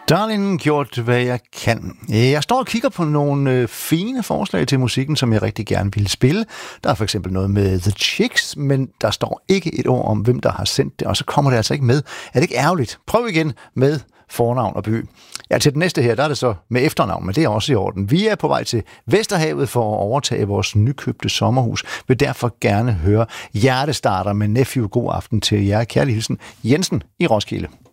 Darling, gjort hvad jeg kan. Jeg står og kigger på nogle fine forslag til musikken, som jeg rigtig gerne vil spille. Der er for eksempel noget med The Chicks, men der står ikke et ord om, hvem der har sendt det, og så kommer det altså ikke med. Er det ikke ærgerligt? Prøv igen med fornavn og by. Ja, til den næste her, der er det så med efternavn, men det er også i orden. Vi er på vej til Vesterhavet for at overtage vores nykøbte sommerhus. Vil derfor gerne høre Hjertestarter med Nephew. God aften til jer. Kærlig hilsen, Jensen i Roskilde.